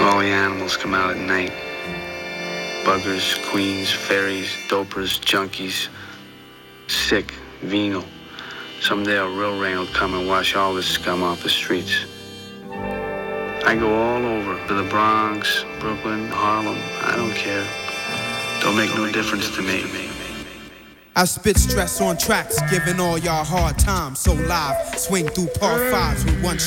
All the animals come out at night. Buggers, queens, fairies, dopers, junkies, sick, venal. Someday a real rain will come and wash all this scum off the streets. I go all over, to the Bronx, Brooklyn, Harlem, I don't care. Don't make no difference to me. I spit stress on tracks, giving all y'all hard time. So live, swing through par fives with one